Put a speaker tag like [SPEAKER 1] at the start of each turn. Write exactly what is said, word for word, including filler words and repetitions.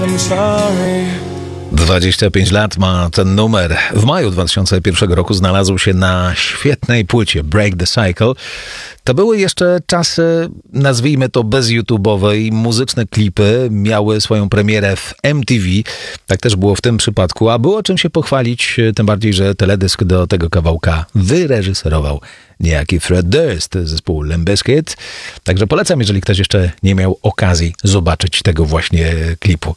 [SPEAKER 1] I'm sorry.
[SPEAKER 2] dwadzieścia pięć lat ma ten numer. W maju dwa tysiące pierwszego roku znalazł się na świetnej płycie Break the Cycle. To były jeszcze czasy, nazwijmy to bezjutubowe, i muzyczne klipy miały swoją premierę w M T V. Tak też było w tym przypadku, a było czym się pochwalić, tym bardziej, że teledysk do tego kawałka wyreżyserował niejaki Fred Durst, zespół Limp Bizkit. Także polecam, jeżeli ktoś jeszcze nie miał okazji zobaczyć tego właśnie klipu.